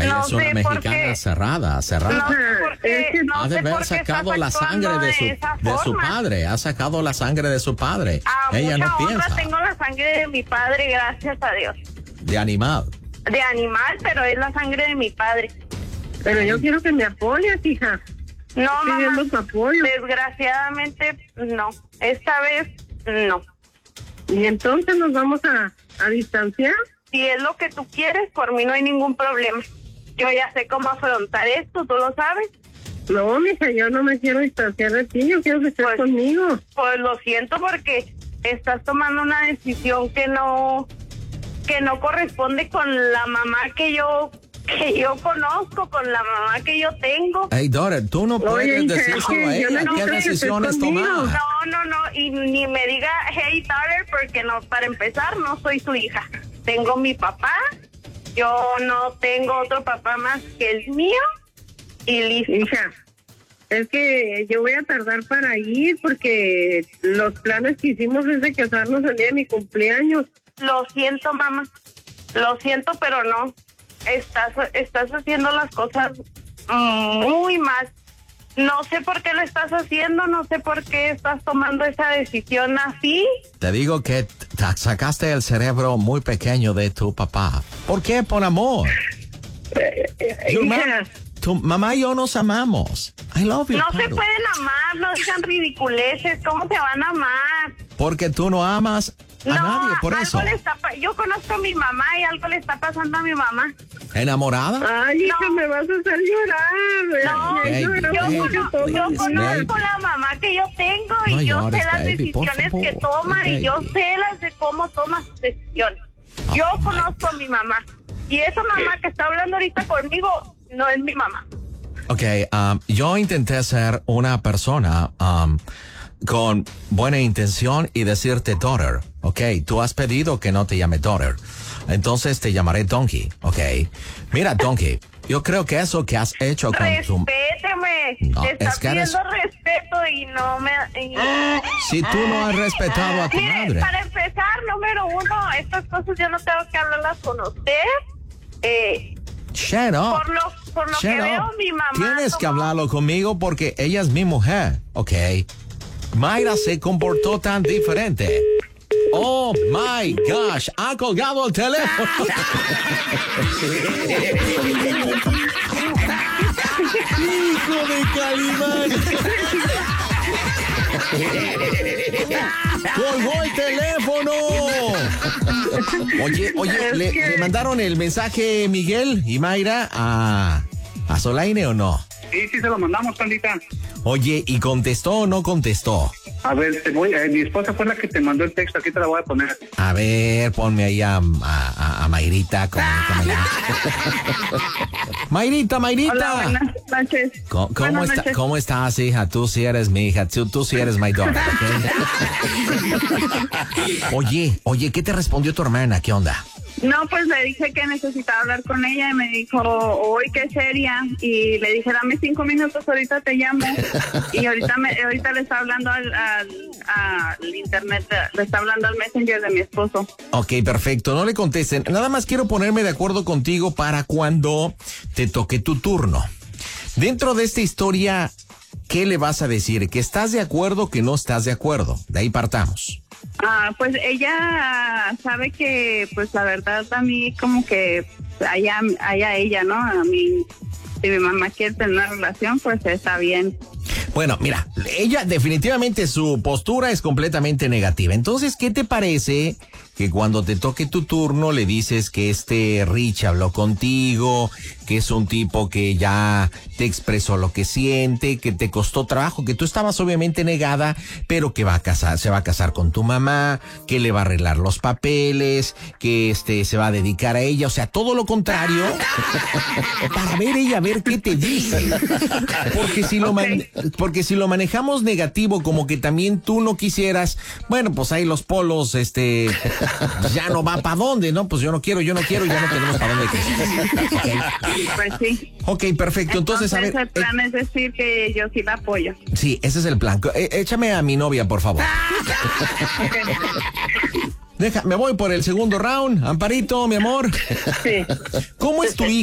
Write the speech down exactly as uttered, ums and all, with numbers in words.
ella No es una sé por mexicana qué. cerrada, cerrada. No sé por qué, no ha de sé haber por qué sacado estás la sangre actuando de su, esa de su forma. padre, ha sacado la sangre de su padre. A ella mucha no honra piensa tengo la sangre de mi padre, gracias a Dios. de animal. De animal, pero es la sangre de mi padre. Pero yo quiero que me apoyes, hija. No, Estoy mamá, pidiendo tu apoyo. desgraciadamente no. Esta vez no. Y entonces nos vamos a, a distanciar. Si es lo que tú quieres, por mí no hay ningún problema. Yo ya sé cómo afrontar esto, tú lo sabes. No, mija, yo no me quiero distanciar de ti, yo quiero que estés Pues- conmigo. Pues lo siento porque estás tomando una decisión que no que no corresponde con la mamá que yo que yo conozco, con la mamá que yo tengo. Hey, daughter, tú no puedes Oye, hija, decírselo es que a yo ella. no ¿Qué quiero que estés decisiones conmigo. tomar? No, no, no, y ni me diga hey daughter porque no, para empezar no soy su hija. Tengo mi papá, yo no tengo otro papá más que el mío y listo. Hija, es que yo voy a tardar para ir porque los planes que hicimos es de casarnos el día de mi cumpleaños. Lo siento, mamá. Lo siento, pero no. Estás, estás haciendo las cosas muy mal. No sé por qué lo estás haciendo, no sé por qué estás tomando esa decisión así. Te digo que t- sacaste el cerebro muy pequeño de tu papá. ¿Por qué? Por amor. Tu, ma- Hija, tu mamá y yo nos amamos. I love you, No se Pablo. pueden amar, no digan ridiculeces. ¿Cómo se van a amar? Porque tú no amas a no, nadie, por algo eso. le está pa- yo conozco a mi mamá y algo le está pasando a mi mamá. ¿Enamorada? ay, hija, No. me vas a hacer llorar. No, Baby, yo, baby, cono- yo please, conozco baby. la mamá que yo tengo y No yo llores, sé las baby, por decisiones favor, que toma y yo baby. sé las de cómo toma sus decisiones. Yo Oh, my conozco a mi mamá y esa mamá que está hablando ahorita conmigo no es mi mamá. Ok, um, yo intenté ser una persona um, con buena intención y decirte daughter. Ok, tú has pedido que no te llame daughter. Entonces te llamaré Donkey. Ok. Mira, Donkey, yo creo que eso que has hecho con tu... Respéteme, No, te está es que eres- pidiendo respeto y no me... y- Si tú no has respetado a tu Mire, madre. para empezar, número uno, estas cosas yo no tengo que hablarlas con usted. Eh, Shut up. por lo, por lo Shut que up. veo, mi mamá... Tienes que tomó- hablarlo conmigo porque ella es mi mujer. Ok. Mayra se comportó tan diferente. Oh my gosh, ha colgado el teléfono. Hijo de Calimán. Colgó el teléfono. Oye, oye, ¿le, le mandaron el mensaje Miguel y Mayra a, a Solaine o no? Sí, sí se lo mandamos, pandita. Oye, ¿y contestó o no contestó? A ver, te voy, eh, mi esposa fue la que te mandó el texto, aquí te la voy a poner. A ver, ponme ahí a, a, a- a Mayrita. comunícame. Mayrita, Mayrita. Hola, buenas noches. ¿Cómo, cómo Buenas está- noches. ¿Cómo estás, hija? Tú sí eres mi hija, tú, tú sí eres my daughter. ¿Ok? Oye, oye, ¿qué te respondió tu hermana? ¿Qué onda? No, pues le dije que necesitaba hablar con ella y me dijo, hoy qué seria. Y le dije, dame cinco minutos, ahorita te llamo. Y ahorita me, ahorita le está hablando al, al, al internet, le está hablando al messenger de mi esposo. Ok, perfecto, no le contesten. Nada más quiero ponerme de acuerdo contigo para cuando te toque tu turno. Dentro de esta historia, ¿qué le vas a decir? ¿Que estás de acuerdo, que no estás de acuerdo? De ahí partamos. Ah, pues ella sabe que, pues la verdad a mí como que allá, allá ella, ¿no? A mí, si mi mamá quiere tener una relación, pues está bien. Bueno, mira, ella definitivamente su postura es completamente negativa. Entonces, ¿qué te parece que cuando te toque tu turno le dices que este Rich habló contigo, que es un tipo que ya te expresó lo que siente, que te costó trabajo, que tú estabas obviamente negada, pero que va a casar, se va a casar con tu mamá, que le va a arreglar los papeles, que este se va a dedicar a ella, o sea, todo lo contrario, para ver ella, a ver qué te dice. Porque si lo man- porque si lo manejamos negativo, como que también tú no quisieras, bueno, pues ahí los polos, este, ya no va para dónde, ¿no? Pues yo no quiero, yo no quiero, ya no tenemos para dónde crecer. Okay. Pues sí. Ok, perfecto. Entonces, a ver. el plan es decir que yo sí la apoyo. eh, sí, ese es el plan. Eh, échame a mi novia, por favor. Deja, me voy por el segundo round. Amparito, mi amor. Sí. ¿Cómo es tu hija?